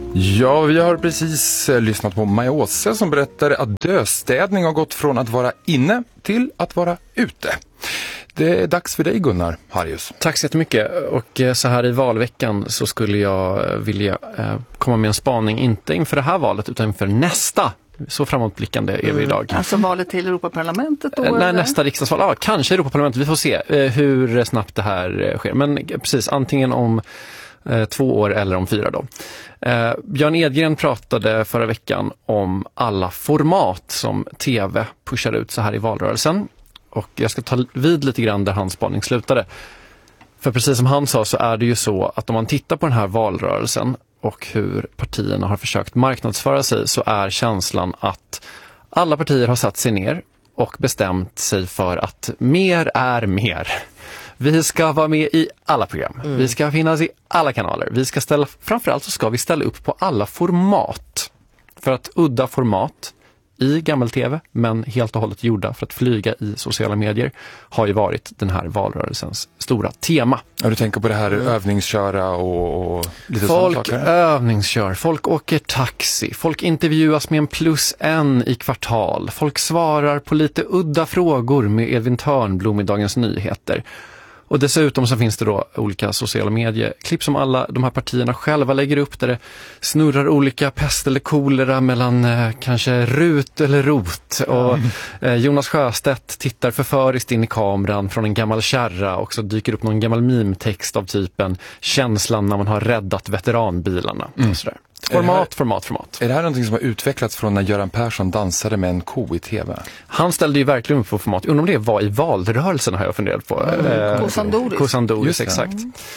Ja, vi har precis lyssnat på Maja Åse som berättade att döstädning har gått från att vara inne till att vara ute. Det är dags för dig, Gunnar Harjus. Tack så jättemycket. Och så här i valveckan så skulle jag vilja komma med en spaning, inte inför det här valet utan inför nästa. Så framåtblickande är vi idag. Alltså valet till Europaparlamentet då? Nej, nästa riksdagsval. Ja, kanske Europaparlamentet. Vi får se hur snabbt det här sker. Men precis, antingen om 2 år eller om 4 då. Björn Edgren pratade förra veckan om alla format som tv pushar ut så här i valrörelsen. Och jag ska ta vid lite grann där hans spaning slutade. För precis som han sa så är det ju så att om man tittar på den här valrörelsen och hur partierna har försökt marknadsföra sig, så är känslan att alla partier har satt sig ner och bestämt sig för att mer är mer. Vi ska vara med i alla program. Vi ska finnas i alla kanaler. Framförallt så ska vi ställa upp på alla format. För att udda format i gammal-tv, men helt och hållet gjorda för att flyga i sociala medier, har ju varit den här valrörelsens stora tema. Ja, du tänker på det här övningsköra och lite sånt saker? Folk övningskör, folk åker taxi, folk intervjuas med en +1 i kvartal, folk svarar på lite udda frågor med Edvin Törnblom i Dagens Nyheter. Och dessutom så finns det då olika sociala medieklipp som alla de här partierna själva lägger upp, där det snurrar olika pest eller kolera mellan kanske Rut eller Rot. Och Jonas Sjöstedt tittar förföriskt in i kameran från en gammal kärra, och så dyker upp någon gammal meme-text av typen känslan när man har räddat veteranbilarna. Och sådär. Format. Är det här någonting som har utvecklats från när Göran Persson dansade med en ko i tv? Han ställde ju verkligen upp på format. Undrar om det var i valrörelsen, har jag funderat på. Kosandoris, exakt.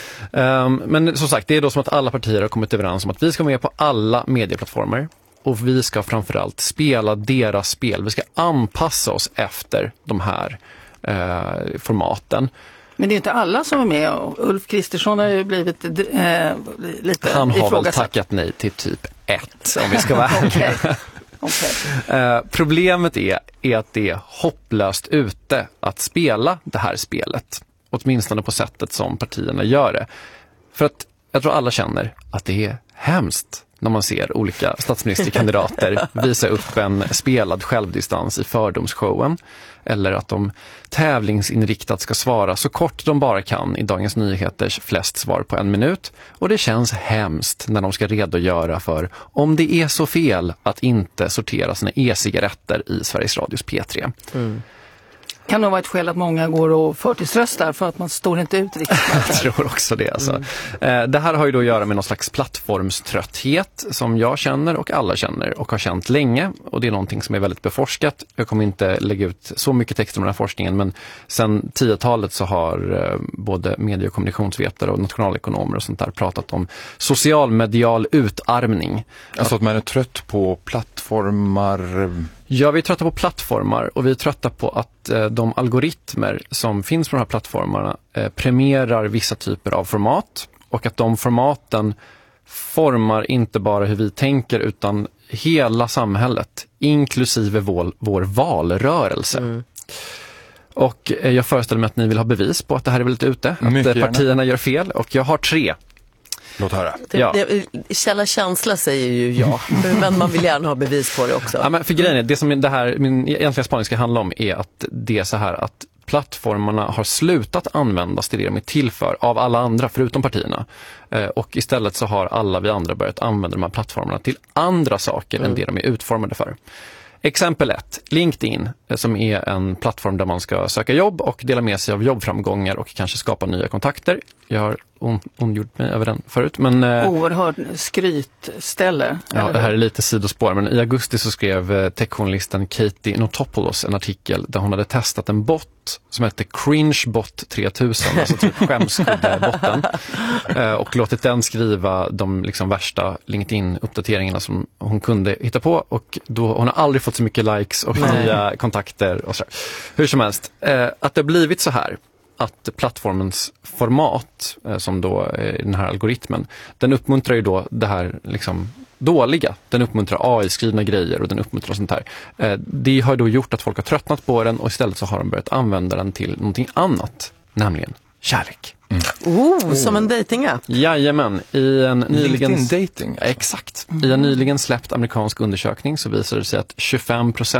Men som sagt, det är då som att alla partier har kommit överens om att vi ska med på alla medieplattformar. Och vi ska framförallt spela deras spel. Vi ska anpassa oss efter de här formaten. Men det är inte alla som är med. Ulf Kristersson har ju blivit lite Han har väl tackat nej till typ 1, om vi ska vara ärliga. Problemet är att det är hopplöst ute att spela det här spelet. Åtminstone på sättet som partierna gör det. För att jag tror alla känner att det är hemskt när man ser olika statsministerkandidater visa upp en spelad självdistans i fördomsshowen, eller att de tävlingsinriktat ska svara så kort de bara kan i Dagens Nyheters flest svar på 1 minut. Och det känns hemskt när de ska redogöra för om det är så fel att inte sortera sina e-cigaretter i Sveriges Radios P3. Kan det vara ett skäl att många går och förtidsröstar för att man står inte ut riktigt? Jag tror också det. Alltså. Det här har ju då att göra med någon slags plattformströtthet som jag känner och alla känner och har känt länge. Och det är någonting som är väldigt beforskat. Jag kommer inte lägga ut så mycket text om den här forskningen, men sedan 10-talet så har både medie- och kommunikationsvetare och nationalekonomer och sånt där pratat om socialmedial utarmning. Alltså att man är trött på plattformar. Ja, vi är trötta på plattformar och vi är trötta på att de algoritmer som finns på de här plattformarna premierar vissa typer av format, och att de formaten formar inte bara hur vi tänker utan hela samhället, inklusive vår valrörelse. Och jag föreställer mig att ni vill ha bevis på att det här är väldigt ute, att partierna gör fel, och jag har 3. Låt höra. Känsla säger ju ja, men man vill gärna ha bevis på det också. Ja, men för grejen är, det som det här, min egentliga spaning ska handla om är att det är så här att plattformarna har slutat användas till det de är till för av alla andra förutom partierna. Och istället så har alla vi andra börjat använda de här plattformarna till andra saker än det de är utformade för. Exempel 1, LinkedIn, som är en plattform där man ska söka jobb och dela med sig av jobbframgångar och kanske skapa nya kontakter. Jag har ondgjort mig över den förut. Men, oerhört skrytställe. Ja, det här är lite sidospår, men i augusti så skrev techjournalisten Katie Notopoulos en artikel där hon hade testat en bot som hette CringeBot 3000, alltså typ skämskudde-botten, och låtit den skriva de liksom värsta LinkedIn-uppdateringarna som hon kunde hitta på, och då, hon har aldrig fått så mycket likes och nya kontakter och så. Hur som helst, att det har blivit så här att plattformens format, som då är den här algoritmen, den uppmuntrar ju då det här liksom dåliga. Den uppmuntrar AI-skrivna grejer och den uppmuntrar sånt här. Det har då gjort att folk har tröttnat på den, och istället så har de börjat använda den till någonting annat, nämligen kärlek. Som en datingapp. Jajamän, i en nyligen... LinkedIn dating. Exakt. I en nyligen släppt amerikansk undersökning så visade det sig att 25%